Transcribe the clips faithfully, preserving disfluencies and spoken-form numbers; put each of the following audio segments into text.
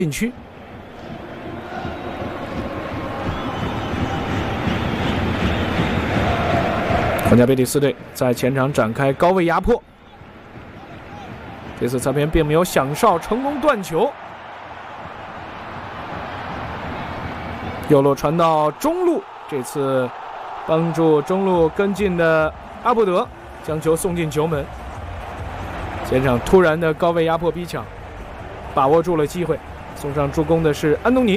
禁区。皇家贝蒂斯队在前场展开高位压迫，这次裁判并没有响哨，成功断球。右路传到中路，这次帮助中路跟进的阿布德将球送进球门。前场突然的高位压迫逼抢，把握住了机会，送上助攻的是安东尼。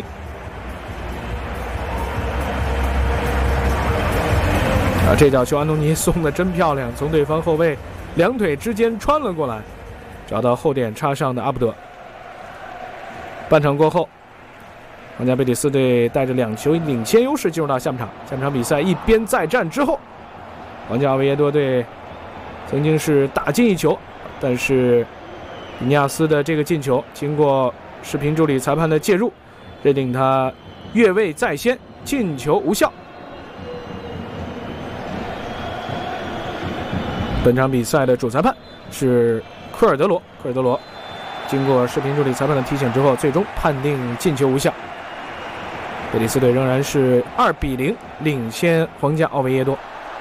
啊，这脚球安东尼送的真漂亮，从对方后卫两腿之间穿了过来，找到后点插上的阿布德。半场过后，皇家贝蒂斯队带着两球领先优势进入到下半场。下半场比赛一边再战之后，皇家奥维耶多队曾经是打进一球，但是比尼亚斯的这个进球经过视频助理裁判的介入，认定他越位在先，进球无效。本场比赛的主裁判是科尔德罗，科尔德罗经过视频助理裁判的提醒之后，最终判定进球无效。贝蒂斯队仍然是二比零领先皇家奥维耶多。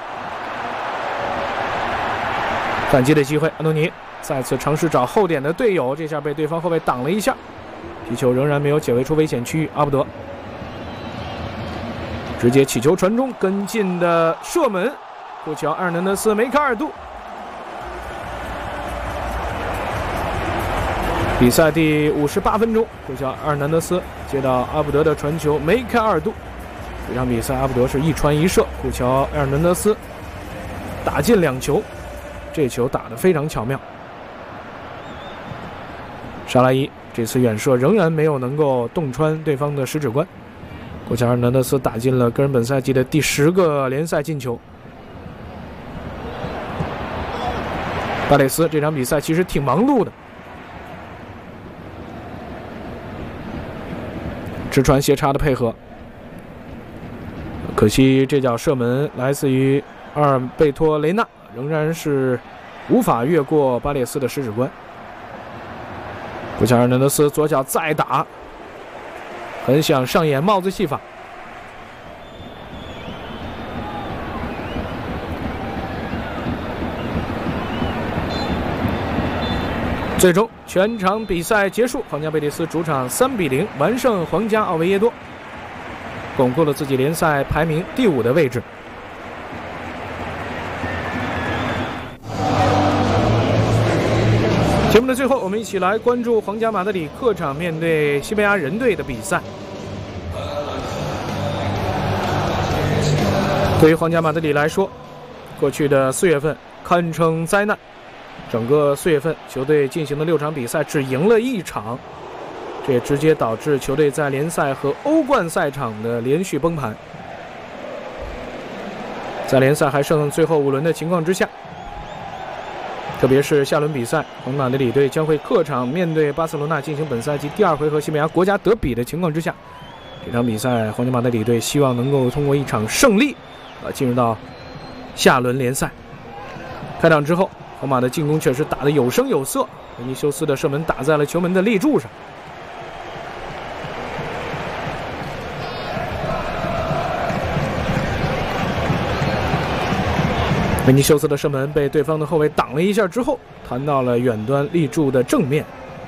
反击的机会，安东尼再次尝试找后点的队友，这下被对方后卫挡了一下，皮球仍然没有解围出危险区域。阿布德直接起球传中，跟进的射门，库乔埃尔南德斯梅开二度。比赛第五十八分钟，库乔埃尔南德斯接到阿布德的传球，梅开二度。这场比赛阿布德是一传一射，库乔埃尔南德斯打进两球，这球打得非常巧妙。沙拉伊这次远射仍然没有能够洞穿对方的十指关，库乔埃尔南德斯打进了个人本赛季的第十个联赛进球。巴雷斯这场比赛其实挺忙碌的，直传斜插的配合，可惜这脚射门来自于阿尔贝托雷纳，仍然是无法越过巴列斯的十指关。库乔埃尔南德斯左脚再打，很想上演帽子戏法。最终全场比赛结束，皇家贝蒂斯主场三比零完胜皇家奥维耶多，巩固了自己联赛排名第五的位置。节目的最后，我们一起来关注皇家马德里客场面对西班牙人队的比赛。对于皇家马德里来说，过去的四月份堪称灾难。整个四月份，球队进行的六场比赛只赢了一场，这也直接导致球队在联赛和欧冠赛场的连续崩盘。在联赛还剩最后五轮的情况之下，特别是下轮比赛，皇马德里队将会客场面对巴塞罗那进行本赛季第二回合西班牙国家德比的情况之下，这场比赛皇家马德里队希望能够通过一场胜利，呃，进入到下轮联赛。开场之后，皇马的进攻确实打得有声有色，维尼修斯的射门打在了球门的立柱上。维尼修斯的射门被对方的后卫挡了一下之后，弹到了远端立柱的正面。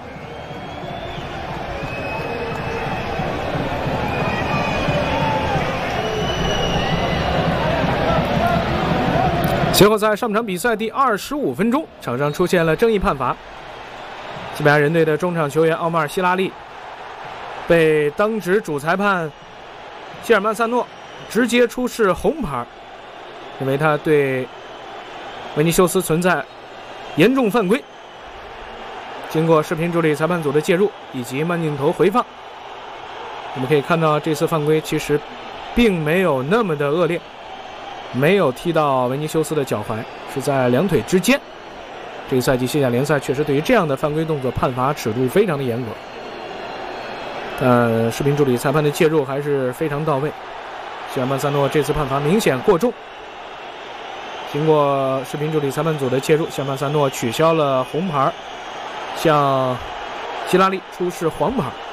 随后在上场比赛第二十五分钟，场上出现了争议判罚，西班牙人队的中场球员奥马尔·希拉利被当值主裁判希尔曼萨诺直接出示红牌，认为他对维尼修斯存在严重犯规。经过视频助理裁判组的介入以及慢镜头回放，我们可以看到这次犯规其实并没有那么的恶劣，没有踢到维尼修斯的脚踝，是在两腿之间。这个赛季西甲联赛确实对于这样的犯规动作判罚尺度非常的严格，但视频助理裁判的介入还是非常到位。希尔曼萨诺这次判罚明显过重，经过视频助理裁判组的介入，希尔曼萨诺取消了红牌，向希拉利出示黄牌。